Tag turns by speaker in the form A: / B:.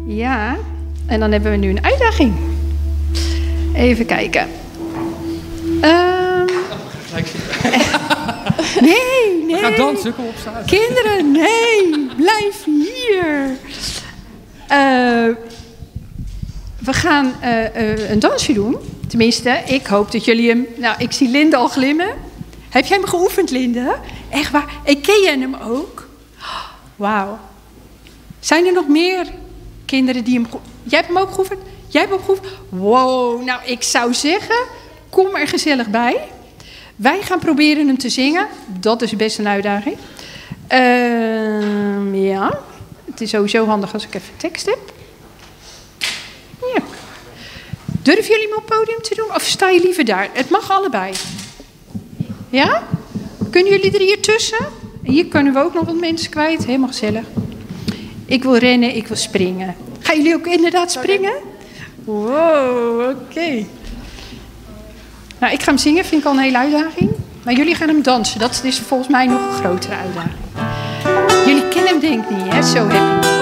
A: Ja, en dan hebben we nu een uitdaging. Even kijken. Nee.
B: We gaan dansen, kom op, staan.
A: Kinderen, nee, blijf hier. We gaan een dansje doen. Tenminste, ik hoop dat jullie hem... Nou, ik zie Linde al glimmen. Heb jij hem geoefend, Linde? Echt waar? En ken jij hem ook? Wauw. Zijn er nog meer kinderen die hem... Jij hebt hem ook geoefend? Jij hebt hem geoefend? Wow, nou, ik zou zeggen, kom er gezellig bij. Wij gaan proberen hem te zingen. Dat is best een uitdaging. Ja, het is sowieso handig als ik even tekst heb. Ja. Durven jullie hem op het podium te doen? Of sta je liever daar? Het mag allebei. Ja? Kunnen jullie er hier tussen? Hier kunnen we ook nog wat mensen kwijt. Helemaal gezellig. Ik wil rennen, ik wil springen. Gaan jullie ook inderdaad springen? Wow, oké. Nou, ik ga hem zingen, vind ik al een hele uitdaging. Maar jullie gaan hem dansen, dat is volgens mij nog een grotere uitdaging. Jullie kennen hem denk ik niet, hè? Zo happy.